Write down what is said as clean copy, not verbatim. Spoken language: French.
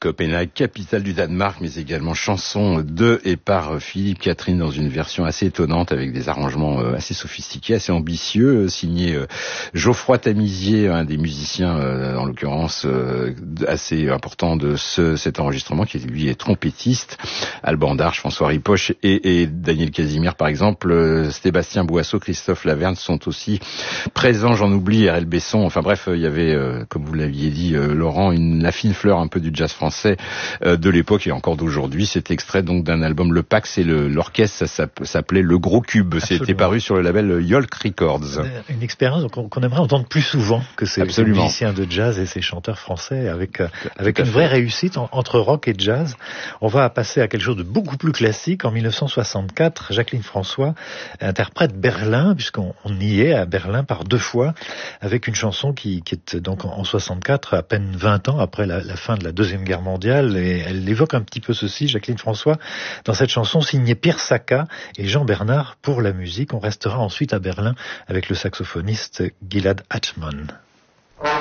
Copenhague, capitale du Danemark, mais également chanson de et par Philippe Catherine dans une version assez étonnante avec des arrangements assez sophistiqués, assez ambitieux, signé Geoffroy Tamizier, un des musiciens en l'occurrence assez important de cet enregistrement, qui lui est trompettiste. Alban Darche, François Ripoche et Daniel Casimir par exemple, Sébastien Boisseau, Christophe Laverne sont aussi présents, j'en oublie, R.L. Besson, enfin bref, il y avait, comme vous l'aviez dit Laurent, la fine fleur un peu du jazz français de l'époque et encore d'aujourd'hui. C'est extrait donc d'un album, le Pax, et l'orchestre, ça s'appelait Le Gros Cube. C'était paru sur le label Yolk Records. Une expérience qu'on aimerait entendre plus souvent que ces musiciens de jazz et ces chanteurs français, avec une vraie réussite entre rock et jazz. On va passer à quelque chose de beaucoup plus classique. En 1964, Jacqueline François interprète Berlin, puisqu'on y est à Berlin par 2 fois, avec une chanson qui est donc en 64, à peine 20 ans après la fin de la Deuxième Guerre mondiale, et elle évoque un petit peu ceci, Jacqueline François, dans cette chanson signée Pierre Sacca et Jean Bernard pour la musique. On restera ensuite à Berlin avec le saxophoniste Gilad Achman.